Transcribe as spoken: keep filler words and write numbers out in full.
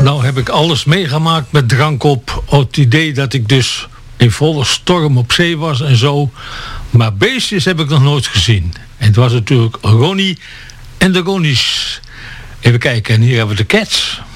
Nou heb ik alles meegemaakt met drank op. Het idee dat ik dus in volle storm op zee was en zo. Maar beestjes heb ik nog nooit gezien. En het was natuurlijk Ronnie en de Ronnies. Even kijken, en hier hebben we de Cats.